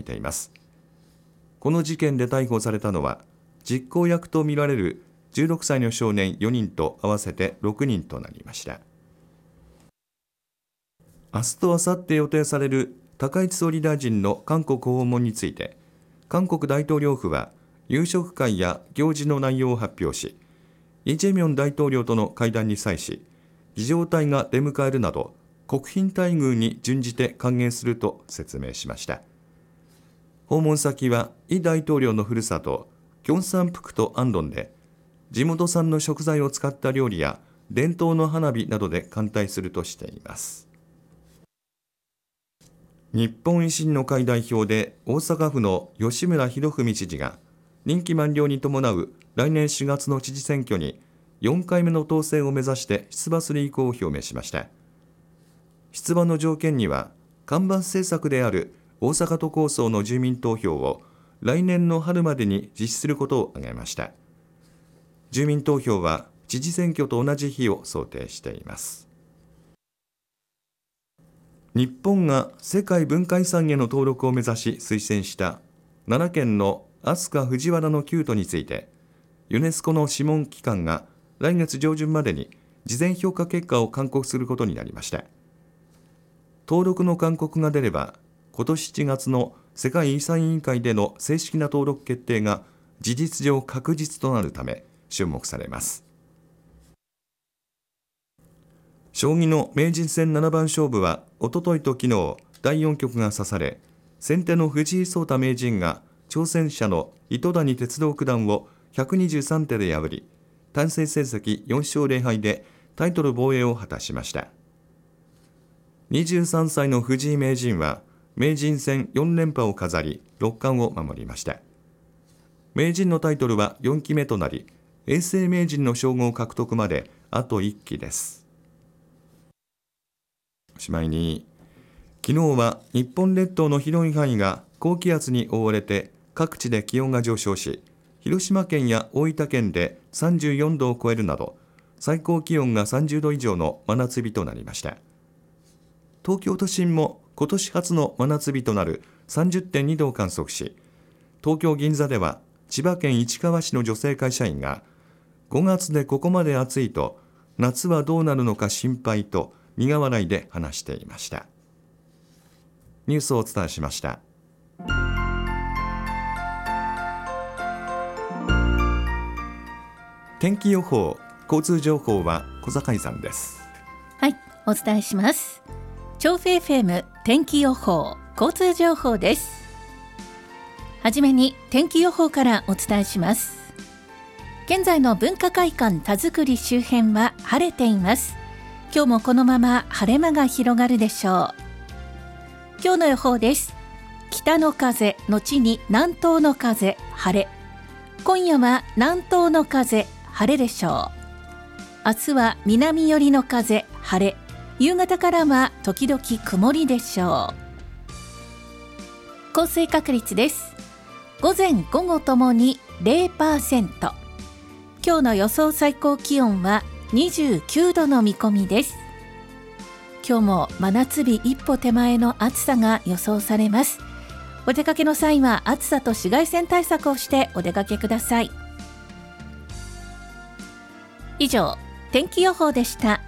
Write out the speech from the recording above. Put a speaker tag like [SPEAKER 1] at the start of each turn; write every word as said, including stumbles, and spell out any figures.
[SPEAKER 1] ています。この事件で逮捕されたのは実行役とみられるじゅうろくさいの少年よにんと合わせてろくにんとなりました。明日と明後日予定される高市総理大臣の韓国訪問について、韓国大統領府は夕食会や行事の内容を発表し、イ・ジェミョン大統領との会談に際し、儀仗隊が出迎えるなど国賓待遇に準じて歓迎すると説明しました。訪問先はイ大統領のふるさとキョンサンプクトアンドンで、地元産の食材を使った料理や伝統の花火などで歓待するとしています。日本維新の会代表で大阪府の吉村洋文知事が、任期満了に伴う来年しがつの知事選挙によんかいめの当選を目指して出馬する意向を表明しました。出馬の条件には、看板政策である大阪都構想の住民投票を来年の春までに実施することを挙げました。住民投票は知事選挙と同じ日を想定しています。日本が世界文化遺産への登録を目指し推薦した奈良県の飛鳥藤原の旧都について、ユネスコの諮問機関が来月上旬までに事前評価結果を勧告することになりました。登録の勧告が出れば、今年しちがつの世界遺産委員会での正式な登録決定が事実上確実となるため注目されます。将棋の名人戦七番勝負はおとといと昨日だいよんきょくが指され、先手の藤井聡太名人が挑戦者の糸谷哲郎九段をひゃくにじゅうさんてで破り、対戦成績よんしょうぜろはいでタイトル防衛を果たしました。にじゅうさんさいの藤井名人は名人戦よんれんぱを飾り六冠を守りました。名人のタイトルはよんきめとなり、永世名人の称号獲得まであといっきです。おしまいに、昨日は日本列島の広い範囲が高気圧に覆われて各地で気温が上昇し、広島県や大分県でさんじゅうよんどを超えるなど、最高気温がさんじゅうど以上の真夏日となりました。東京都心も今年初の真夏日となる さんじゅってんにどを観測し、東京銀座では千葉県市川市の女性会社員が、ごがつでここまで暑いと夏はどうなるのか心配と苦笑いで話していました。ニュースをお伝えしました。天気予報、交通情報は小坂井さんです。
[SPEAKER 2] はい、お伝えします。調布 エフエム 天気予報、交通情報です。はじめに天気予報からお伝えします。現在の文化会館田作周辺は晴れています。今日もこのまま晴れ間が広がるでしょう。今日の予報です。北の風後に南東の風、晴れ。今夜は南東の風、晴れでしょう。明日は南寄りの風、晴れ。夕方からは時々曇りでしょう。降水確率です。午前午後ともに ゼロパーセント。今日の予想最高気温はにじゅうきゅうどの見込みです。今日も真夏日一歩手前の暑さが予想されます。お出かけの際は暑さと紫外線対策をしてお出かけください。以上、天気予報でした。